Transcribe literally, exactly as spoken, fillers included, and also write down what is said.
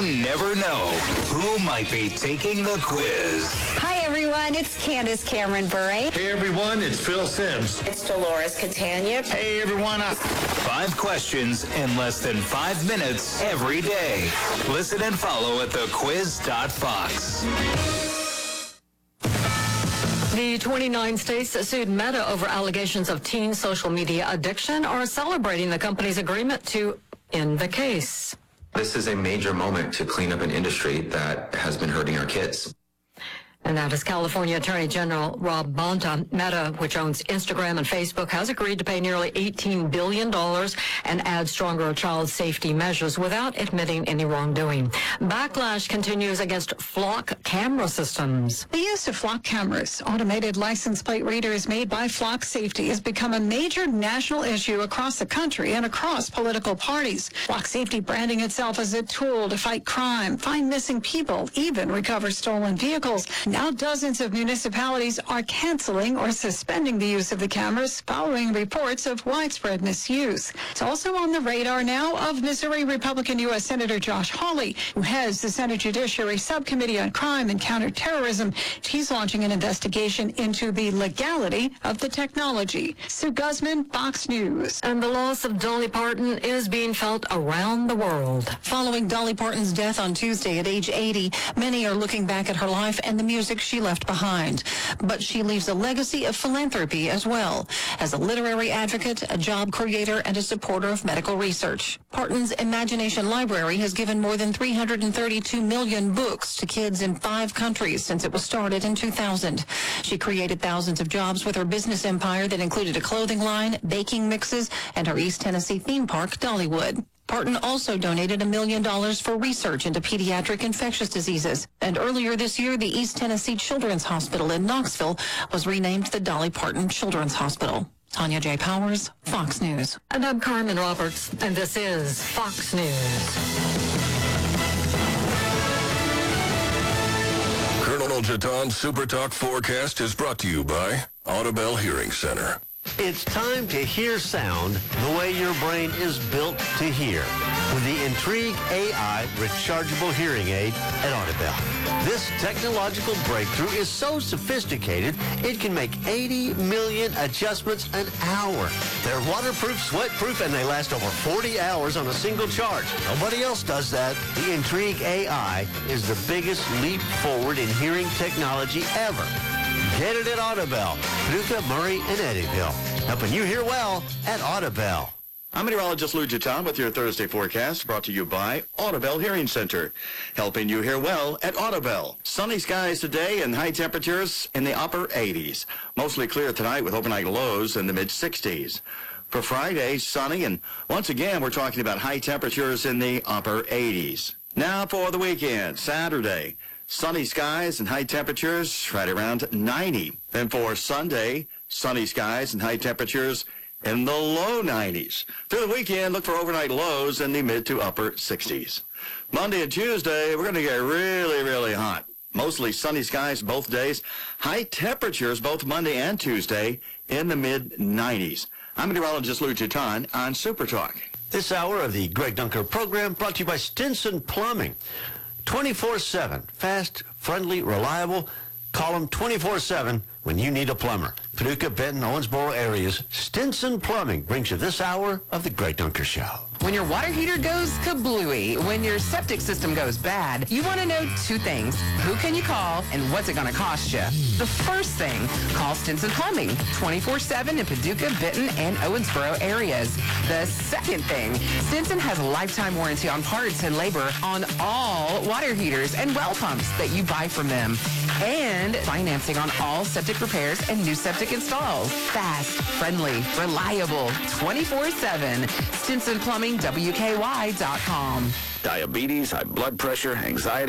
never know who might be taking the quiz. Hi, everyone. It's Candace Cameron Bure. Hey, everyone. It's Phil Sims. It's Dolores Catania. Hey, everyone. Five questions in less than five minutes every day. Listen and follow at the quiz dot fox. The twenty-nine states that sued Meta over allegations of teen social media addiction are celebrating the company's agreement to end the case. This is a major moment to clean up an industry that has been hurting our kids. And that is California Attorney General Rob Bonta. Meta, which owns Instagram and Facebook, has agreed to pay nearly eighteen billion dollars and add stronger child safety measures without admitting any wrongdoing. Backlash continues against Flock camera systems. The use of Flock cameras, automated license plate readers made by Flock Safety, has become a major national issue across the country and across political parties. Flock Safety branding itself as a tool to fight crime, find missing people, even recover stolen vehicles. Now dozens of municipalities are canceling or suspending the use of the cameras following reports of widespread misuse. It's also on the radar now of Missouri Republican U S Senator Josh Hawley, who heads the Senate Judiciary Subcommittee on Crime and Counterterrorism. He's launching an investigation into the legality of the technology. Sue Guzman, Fox News. And the loss of Dolly Parton is being felt around the world. Following Dolly Parton's death on Tuesday at age eighty, many are looking back at her life and the music she left behind. But she leaves a legacy of philanthropy as well, as a literary advocate, a job creator, and a supporter of medical research. Parton's Imagination Library has given more than three hundred thirty-two million books to kids in five countries since it was started in two thousand. She created thousands of jobs with her business empire that included a clothing line, baking mixes, and her East Tennessee theme park, Dollywood. Parton also donated a million dollars for research into pediatric infectious diseases. And earlier this year, the East Tennessee Children's Hospital in Knoxville was renamed the Dolly Parton Children's Hospital. Tanya J. Powers, Fox News. And I'm Carmen Roberts, and this is Fox News. Colonel Jatan's Super Talk forecast is brought to you by Audubell Hearing Center. It's time to hear sound the way your brain is built to hear with the Intrigue A I rechargeable hearing aid at Audubell. This technological breakthrough is so sophisticated it can make eighty million adjustments an hour. They're waterproof, sweatproof, and they last over forty hours on a single charge. Nobody else does that. The Intrigue A I is the biggest leap forward in hearing technology ever. Get it at Audubell, Paducah, Murray, and Eddyville. Helping you hear well at Audubell. I'm meteorologist Lou Jaton with your Thursday forecast, brought to you by Audubell Hearing Center. Helping you hear well at Audubell. Sunny skies today and high temperatures in the upper eighties. Mostly clear tonight with overnight lows in the mid sixties. For Friday, sunny, and once again, we're talking about high temperatures in the upper eighties. Now for the weekend, Saturday. Sunny skies and high temperatures right around ninety. Then for Sunday, sunny skies and high temperatures in the low nineties. Through the weekend, look for overnight lows in the mid to upper sixties. Monday and Tuesday, we're going to get really, really hot. Mostly sunny skies both days. High temperatures both Monday and Tuesday in the mid nineties. I'm meteorologist Lou Jaton on Super Talk. This hour of the Greg Dunker program brought to you by Stinson Plumbing. twenty-four seven. Fast, friendly, reliable. Call them twenty-four seven when you need a plumber. Paducah, Benton, Owensboro areas. Stinson Plumbing brings you this hour of the Greg Dunker Show. When your water heater goes kablooey, when your septic system goes bad, you want to know two things. Who can you call and what's it going to cost you? The first thing, call Stinson Plumbing, twenty-four seven in Paducah, Benton, and Owensboro areas. The second thing, Stinson has a lifetime warranty on parts and labor on all water heaters and well pumps that you buy from them. And financing on all septic repairs and new septic installs. Fast, friendly, reliable, twenty-four seven. Stinson Plumbing, W K Y dot com. Diabetes, high blood pressure, anxiety.